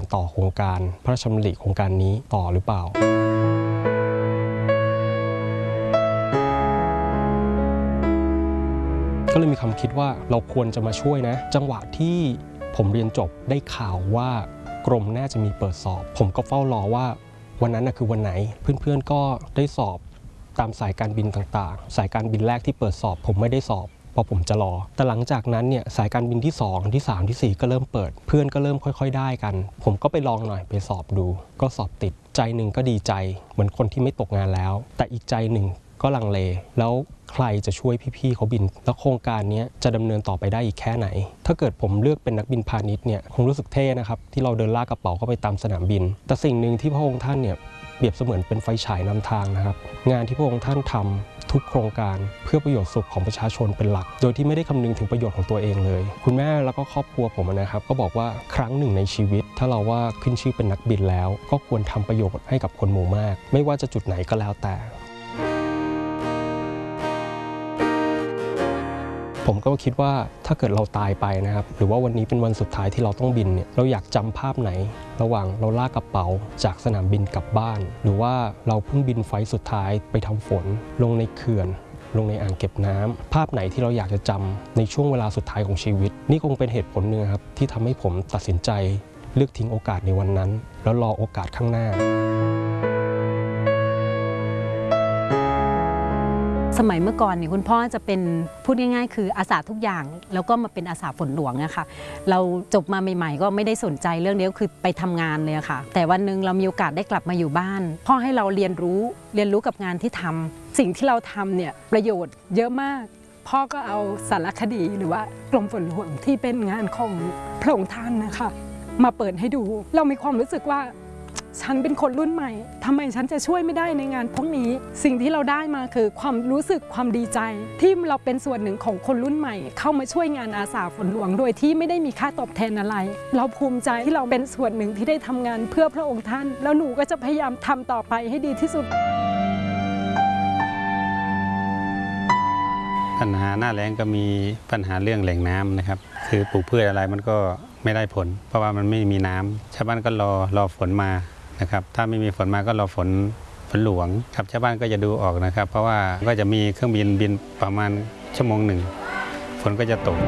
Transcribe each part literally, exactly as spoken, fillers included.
ต่อโครงการพระราชดำริโครงการนี้ต่อหรือเปล่าก็เลยมีความคิดว่าเราควรจะมาช่วยนะจังหวะที่ผมเรียนจบได้ข่าวว่ากรมน่าจะมีเปิดสอบผมก็เฝ้ารอว่าวันนั้นนะคือวันไหนเพื่อนๆก็ได้สอบตามสายการบินต่างๆสายการบินแรกที่เปิดสอบผมไม่ได้สอบเพราะผมจะรอแต่หลังจากนั้นเนี่ยสายการบินที่สองที่สามที่สี่ก็เริ่มเปิดเพื่อนก็เริ่มค่อยๆได้กันผมก็ไปลองหน่อยไปสอบดูก็สอบติดใจหนึ่งก็ดีใจเหมือนคนที่ไม่ตกงานแล้วแต่อีกใจหนึ่งก็ลังเลแล้วใครจะช่วยพี่ๆเขาบินแล้วโครงการนี้จะดำเนินต่อไปได้อีกแค่ไหนถ้าเกิดผมเลือกเป็นนักบินพาณิชย์เนี่ยคงรู้สึกเท่นะครับที่เราเดินลากกระเป๋าเข้าไปตามสนามบินแต่สิ่งหนึ่งที่พระองค์ท่านเนี่ยเปรียบเสมือนเป็นไฟฉายนำทางนะครับงานที่พระองค์ท่านทำทุกโครงการเพื่อประโยชน์สุขของประชาชนเป็นหลักโดยที่ไม่ได้คำนึงถึงประโยชน์ของตัวเองเลยคุณแม่แล้วก็ครอบครัวผมนะครับก็บอกว่าครั้งหนึ่งในชีวิตถ้าเราว่าขึ้นชื่อเป็นนักบินแล้วก็ควรทำประโยชน์ให้กับคนหมู่มากไม่ว่าจะจุดไหนก็แล้วแต่ผมก็คิดว่าถ้าเกิดเราตายไปนะครับหรือว่าวันนี้เป็นวันสุดท้ายที่เราต้องบินเนี่ยเราอยากจำภาพไหนระหว่างเราลากกระเป๋าจากสนามบินกลับบ้านหรือว่าเราเพิ่งบินไฟล์สุดท้ายไปทำฝนลงในเขื่อนลงในอ่างเก็บน้ำภาพไหนที่เราอยากจะจำในช่วงเวลาสุดท้ายของชีวิตนี่คงเป็นเหตุผลหนึ่งครับที่ทำให้ผมตัดสินใจเลือกทิ้งโอกาสในวันนั้นแล้วรอโอกาสข้างหน้าสมัยเมื่อก่อนเนี่ยคุณพ่อจะเป็นพูดง่ายๆคืออาสาทุกอย่างแล้วก็มาเป็นอาสาฝนหลวงอะค่ะเราจบมาใหม่ๆก็ไม่ได้สนใจเรื่องนี้คือไปทำงานเลยอะค่ะแต่วันหนึ่งเรามีโอกาสได้กลับมาอยู่บ้านพ่อให้เราเรียนรู้เรียนรู้กับงานที่ทำสิ่งที่เราทำเนี่ยประโยชน์เยอะมากพ่อก็เอาสารคดีหรือว่ากรมฝนหลวงที่เป็นงานของพระองค์ท่านนะคะมาเปิดให้ดูเรามีความรู้สึกว่าฉันเป็นคนรุ่นใหม่ทำไมฉันจะช่วยไม่ได้ในงานพวกนี้สิ่งที่เราได้มาคือความรู้สึกความดีใจที่เราเป็นส่วนหนึ่งของคนรุ่นใหม่เข้ามาช่วยงานอาสาฝนหลวงโดยที่ไม่ได้มีค่าตอบแทนอะไรเราภูมิใจที่เราเป็นส่วนหนึ่งที่ได้ทำงานเพื่อพระองค์ท่านแล้วหนูก็จะพยายามทำต่อไปให้ดีที่สุดปัญหาหน้าแล้งก็มีปัญหาเรื่องแหล่งน้ำนะครับคือปลูกพืชอะไรมันก็ไม่ได้ผลเพราะว่ามันไม่มีน้ำชาวบ้านก็รอรอฝนมานะครับถ้าไม่มีฝนมาก็รอฝนฝนหลวงครับชาวบ้านก็จะดูออกนะครับเพราะว่าก็จะมีเครื่องบินบินประมาณชั่วโมงหนึ่งฝนก็จะตก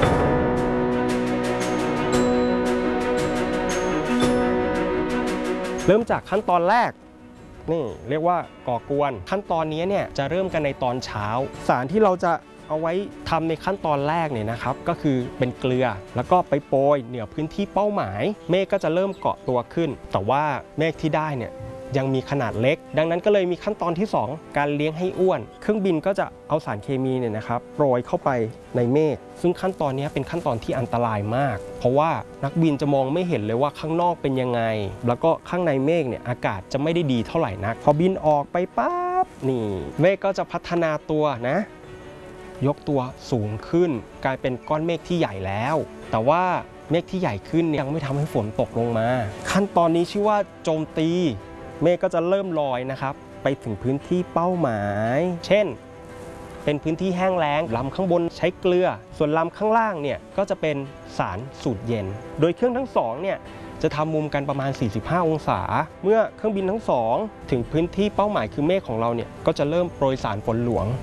เริ่มจากขั้นตอนแรกนี่เรียกว่าก่อกวนขั้นตอนนี้เนี่ยจะเริ่มกันในตอนเช้าสารที่เราจะเอาไว้ทำในขั้นตอนแรกเนี่ยนะครับก็คือเป็นเกลือแล้วก็ไปโปรยเหนือพื้นที่เป้าหมายเมฆก็จะเริ่มเกาะตัวขึ้นแต่ว่าเมฆที่ได้เนี่ยยังมีขนาดเล็กดังนั้นก็เลยมีขั้นตอนที่สองการเลี้ยงให้อ้วนเครื่องบินก็จะเอาสารเคมีเนี่ยนะครับโปรยเข้าไปในเมฆซึ่งขั้นตอนนี้เป็นขั้นตอนที่อันตรายมากเพราะว่านักบินจะมองไม่เห็นเลยว่าข้างนอกเป็นยังไงแล้วก็ข้างในเมฆเนี่ยอากาศจะไม่ได้ดีเท่าไหร่นักพอบินออกไปปั๊บนี่เมฆก็จะพัฒนาตัวนะยกตัวสูงขึ้นกลายเป็นก้อนเมฆที่ใหญ่แล้วแต่ว่าเมฆที่ใหญ่ขึ้นยังไม่ทำให้ฝนตกลงมาขั้นตอนนี้ชื่อว่าโจมตีเมฆก็จะเริ่มลอยนะครับไปถึงพื้นที่เป้าหมายเช่นเป็นพื้นที่แห้งแล้งลำข้างบนใช้เกลือส่วนลำข้างล่างเนี่ยก็จะเป็นสารสูตรเย็นโดยเครื่องทั้งสองเนี่ยจะทำมุมกันประมาณสี่สิบห้าองศาเมื่อเครื่องบินทั้งสองถึงพื้นที่เป้าหมายคือเมฆของเราเนี่ยก็จะเริ่มโปรยสารฝนหลวง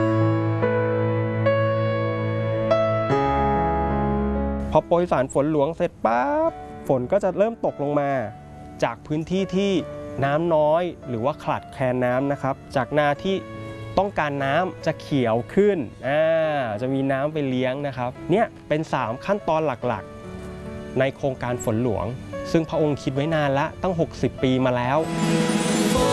พอโปรยสารฝนหลวงเสร็จปั๊บฝนก็จะเริ่มตกลงมาจากพื้นที่ที่น้ำน้อยหรือว่าขาดแคลนน้ำนะครับจากนาที่ต้องการน้ำจะเขียวขึ้นอ่าจะมีน้ำไปเลี้ยงนะครับเนี่ยเป็นสามขั้นตอนหลักๆในโครงการฝนหลวงซึ่งพระองค์คิดไว้นานละตั้งหกสิบปีมาแล้ว